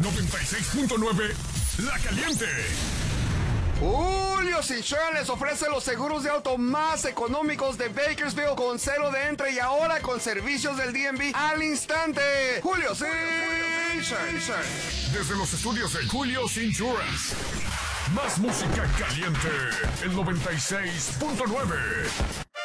96.9 La Caliente. Julio Insurance les ofrece los seguros de auto más económicos de Bakersfield con cero de entre y ahora con servicios del DMV al instante. Julio Insurance. Desde los estudios de Julio Insurance. Más música caliente. El 96.9.